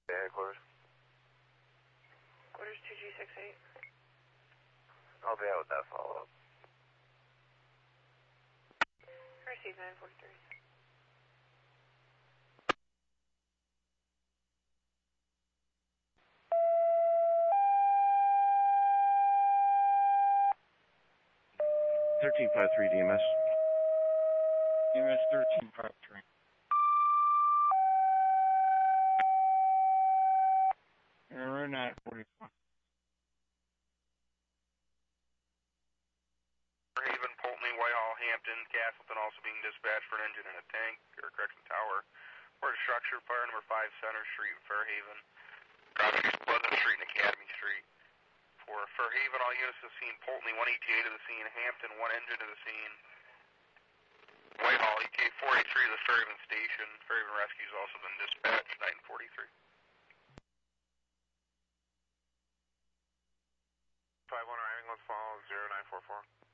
Headquarters. Quarters 2G68. I'll be out with that follow-up. Received 943. 1353 DMS. DMS 1353. We're not 45. Fairhaven, Polteny, Whitehall, Hampton, Castleton also being dispatched for an engine and a tank, or correction tower. Port structure, fire number 5, Center Street, Fairhaven. Traffic is Pleasant Street and Academy Street. For Fairhaven, all units to the scene. Polteny, 1 ETA to the scene. Hampton, 1 engine to the scene. Whitehall, ETA 483 to the Fairhaven station. Fairhaven Rescue's also been dispatched, 943. 51 arriving, let's follow 0944.